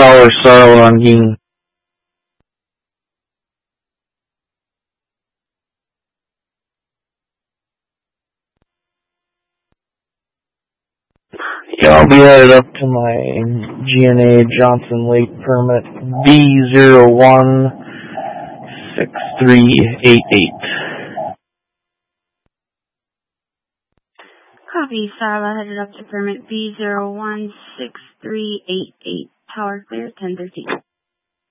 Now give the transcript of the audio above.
Tower, Sarla on Ging. Yeah, I'll be headed up to my GNA Johnson Lake permit B016388. Copy, Sarla, headed up to permit B016388. Tower clear, 1013.